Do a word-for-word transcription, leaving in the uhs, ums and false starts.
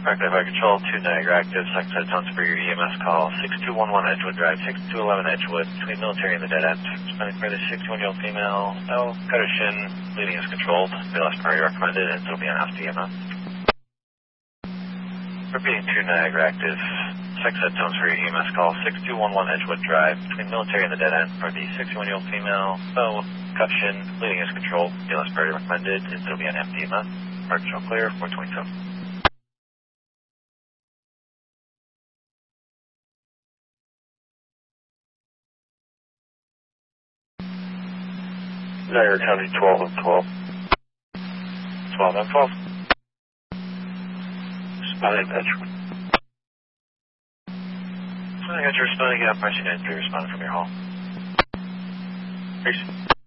Active Fire Control, two Niagara active, second set of tones for your E M S call, six two one one Edgewood Drive, six two one one Edgewood, between military and the dead end. Responding for the sixty-one-year-old female, no, cut her shin, bleeding is controlled, the last priority recommended, and it'll be an F D M S. Repeating two Niagara active, second set of tones for your E M S call, six two one one Edgewood Drive, between military and the dead end, for the sixty-one-year-old female, no, cut shin, bleeding is controlled, the last priority recommended, and it'll be an F D M S. Fire Control clear, four twenty-two. Niagara County twelve and twelve. twelve and twelve. Responding Edgewood. I got you responding, yeah, pressing in to respond from your hall. Peace.